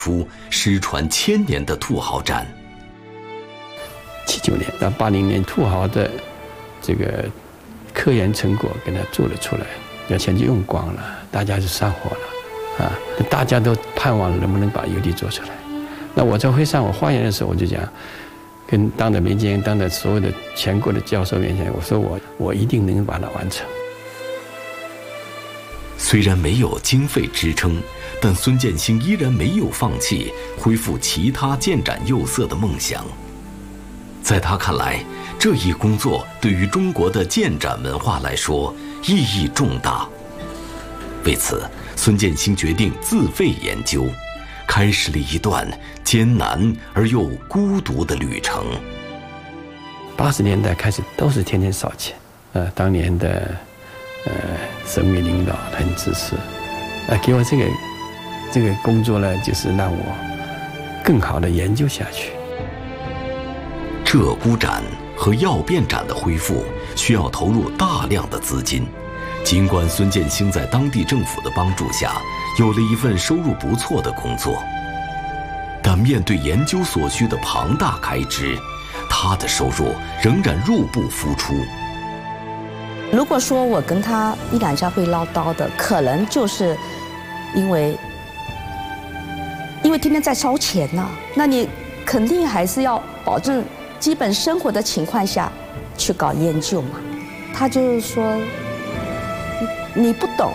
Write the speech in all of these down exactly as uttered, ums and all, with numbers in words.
出失传千年的兔毫毡。 七九年到八零年，兔毫的这个科研成果给它做了出来，那钱就用光了，大家就上火了啊！大家都盼望能不能把邮递做出来。那我在会上我发言的时候，我就讲，跟当着媒介当着所有的全国的教授面前，我说我我一定能把它完成。 虽然没有经费支撑，但孙建兴依然没有放弃恢复其他建盏釉色的梦想。在他看来，这一工作对于中国的建盏文化来说意义重大。为此，孙建兴决定自费研究，开始了一段艰难而又孤独的旅程。 八十年代开始都是天天烧钱，呃，当年的呃省委领导很支持，呃，给我这个这个工作呢，就是让我更好的研究下去。 鹧鸪盏和药变盏的恢复需要投入大量的资金，尽管孙建兴在当地政府的帮助下有了一份收入不错的工作，但面对研究所需的庞大开支，他的收入仍然入不敷出。 如果说我跟他一两家会唠叨的，可能就是因为因为天天在烧钱呢、啊，那你肯定还是要保证基本生活的情况下去搞研究嘛。他就是说你你不懂，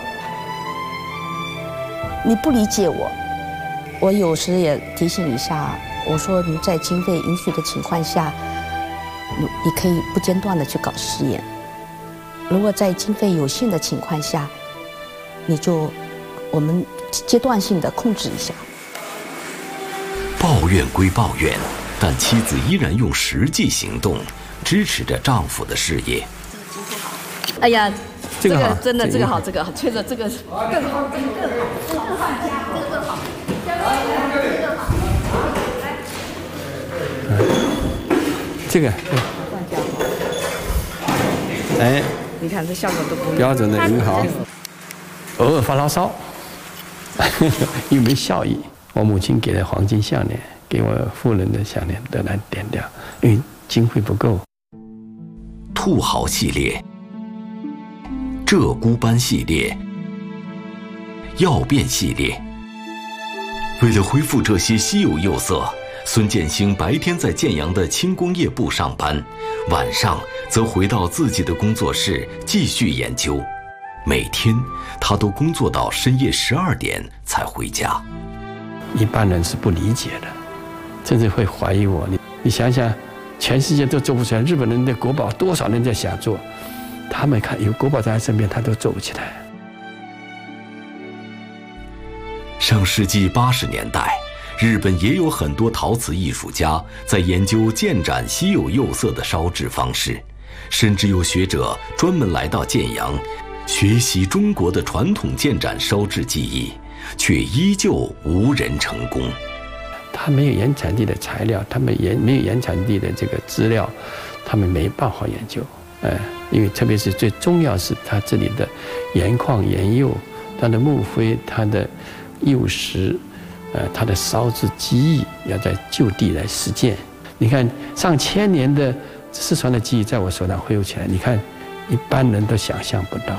你不理解我。我有时也提醒一下，我说你在经费允许的情况下，你你可以不间断的去搞实验。如果在经费有限的情况下，你就我们阶段性的控制一下。 抱怨归抱怨，但妻子依然用实际行动支持着丈夫的事业。 哎呀， 这个好， 真的这个好，这个好，确实这个更好，这个更好，这个更好，这个更好。 这个，哎， 你看这效果都不一样。 标准的银行，偶尔发牢骚，又没效益。我母亲给的黄金项链，给我夫人的项链都来点掉，因为经费不够。 兔毫系列、鹧鸪斑系列、药变系列，为了恢复这些稀有釉色，孙建兴白天在建阳的轻工业部上班，晚上则回到自己的工作室继续研究。每天他都工作到深夜十二点才回家。 一般人是不理解的，甚至会怀疑我。你你想想，全世界都做不出来，日本人的国宝多少人在想做，他们看有国宝在他身边，他都做不起来。 上世纪八十年代，日本也有很多陶瓷艺术家在研究建盏稀有釉色的烧制方式，甚至有学者专门来到建阳，学习中国的传统建盏烧制技艺，却依旧无人成功。 他没有原产地的材料，他们也没有原产地的这个资料，他们没办法研究。呃，因为特别是最重要是它这里的盐矿、盐釉、它的木灰、它的釉石，呃，它的烧制技艺要在就地来实践。你看上千年的失传的技艺在我手上恢复起来，你看一般人都想象不到。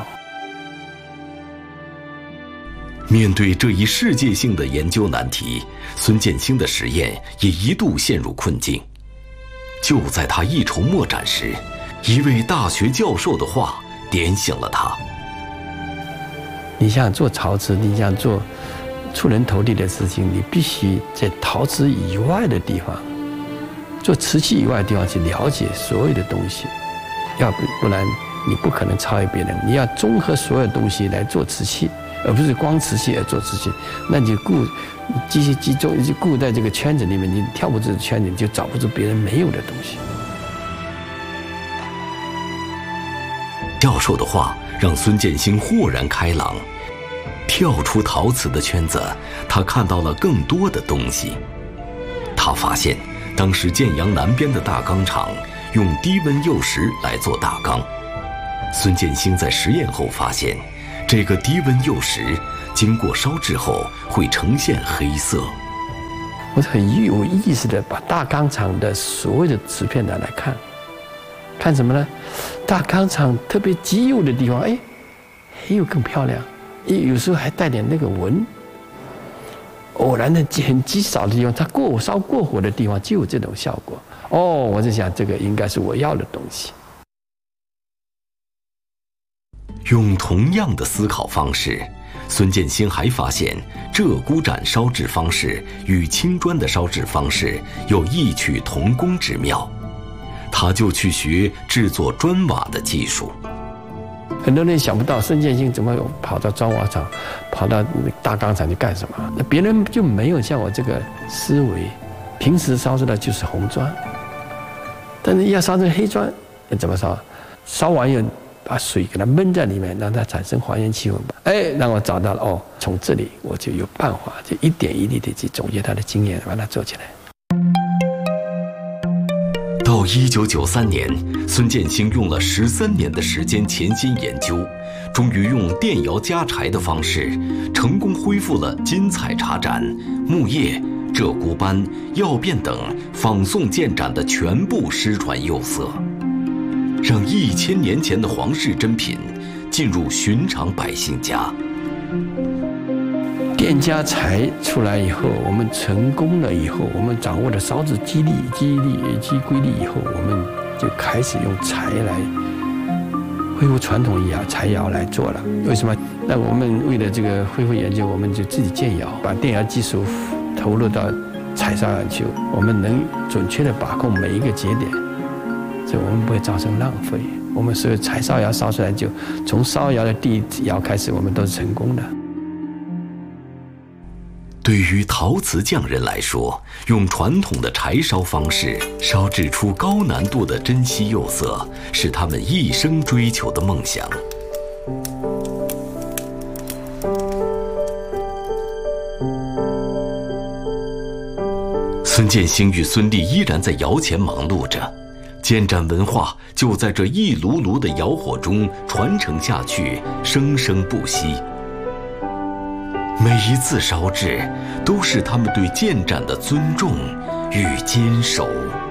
面对这一世界性的研究难题，孙建兴的实验也一度陷入困境。就在他一筹莫展时，一位大学教授的话点醒了他。 你想做陶瓷，你想做出人头地的事情，你必须在陶瓷以外的地方，做瓷器以外的地方去了解所有的东西，要不不然你不可能超越别人。你要综合所有东西来做瓷器，而不是光瓷器而做瓷器，那你就固继续集中就固在这个圈子里面，你跳不出圈子，你就找不出别人没有的东西。 教授的话让孙建兴豁然开朗，跳出陶瓷的圈子，他看到了更多的东西。他发现，当时建阳南边的大钢厂用低温釉石来做大钢。孙建兴在实验后发现，这个低温釉石经过烧制后会呈现黑色， 我很有意识的把大钢厂的所谓的纸片拿来看，看什么呢？大钢厂特别极右的地方，哎，黑又更漂亮，有时候还带点那个纹。偶然的很极少的地方，它过烧过火的地方就有这种效果。哦，我在想这个应该是我要的东西。 用同样的思考方式，孙建兴还发现鹧鸪盏烧制方式与青砖的烧制方式有异曲同工之妙，他就去学制作砖瓦的技术。 很多人想不到孙建兴怎么跑到砖瓦厂，跑到大钢厂去干什么？那别人就没有像我这个思维，平时烧出来就是红砖，但是要烧成黑砖，那怎么烧？烧完以后把水给它闷在里面，让它产生还原气温。哎，让我找到了哦，从这里我就有办法，就一点一滴的去总结他的经验，把它做起来。 到一九九三年，孙建兴用了十三年的时间潜心研究，终于用电窑加柴的方式，成功恢复了金彩茶盏、木叶、鹧鸪斑、药变等仿宋建盏的全部失传釉色，让一千年前的皇室珍品进入寻常百姓家。 电加柴出来以后，我们成功了以后，我们掌握了烧制机理、机理以及规律以后，我们就开始用柴来恢复传统窑柴窑来做了。为什么？那我们为了这个恢复研究，我们就自己建窑，把电窑技术投入到柴烧窑去，我们能准确地把控每一个节点，所以我们不会造成浪费。我们所有柴烧窑烧出来，就从烧窑的第一窑开始，我们都是成功的。 对于陶瓷匠人来说，用传统的柴烧方式烧制出高难度的珍稀釉色，是他们一生追求的梦想。孙建兴与孙俪依然在窑前忙碌着，建盏文化就在这一炉炉的窑火中传承下去，生生不息。每一次烧制，都是他们对建盏的尊重与坚守。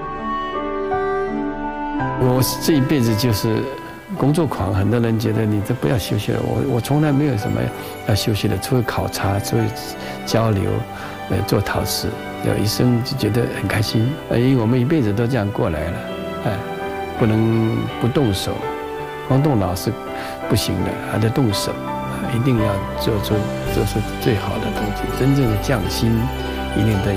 我这一辈子就是工作狂，很多人觉得你这不要休息了。我我从来没有什么要休息的，除了考察，除了交流，呃，做陶瓷，有一生就觉得很开心。因为我们一辈子都这样过来了，哎，不能不动手，光动脑是不行的，还得动手。一定要做出做出最好的东西，真正的匠心一定得